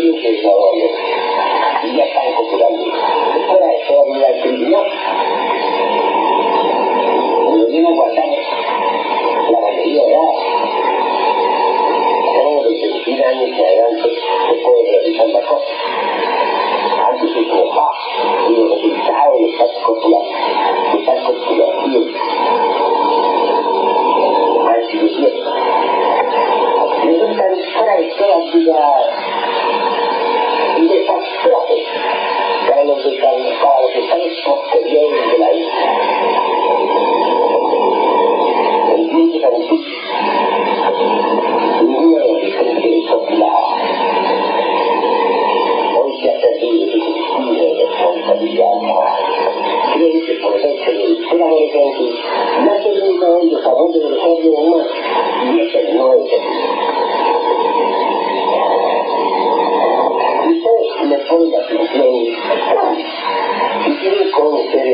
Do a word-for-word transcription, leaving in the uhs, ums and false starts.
el desarrollo. Y ya están copulando. Fuera de toda vida del criminal. Lo mismo guardamos la mayoría de edad. Luego de veintiún años en adelante se puede realizar la cosa. Antes se trabajaba y los resultados de estas copulaciones, de estas copulaciones, han sido ciertos. Resultan fuera de toda vida desastrosos para los que están posteriores de la vida. El tiempo es antiguo. Ninguno de los diferentes populares. Hoy se ha perdido ese sentido de responsabilidad moral. Creo que por eso el ser adolescente no ha tenido el desarrollo del ser humano y ese no es el me pone la atención y tiene conocer